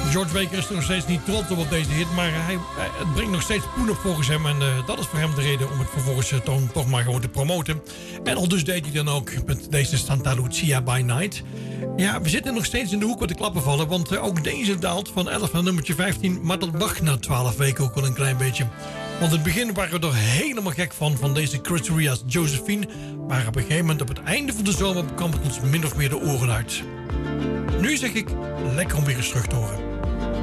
George Baker is er nog steeds niet trots op deze hit, maar het brengt nog steeds poen op volgens hem. En dat is voor hem de reden om het vervolgens toch maar gewoon te promoten. En al dus deed hij dan ook met deze Santa Lucia by Night. Ja, we zitten nog steeds in de hoek wat de klappen vallen, want ook deze daalt van 11 naar nummertje 15. Maar dat mag na 12 weken ook wel een klein beetje. Want in het begin waren we er helemaal gek van deze Chris Ria's Josephine. Maar op een gegeven moment op het einde van de zomer kwam het ons min of meer de oren uit. Nu zeg ik, lekker om weer eens terug te horen.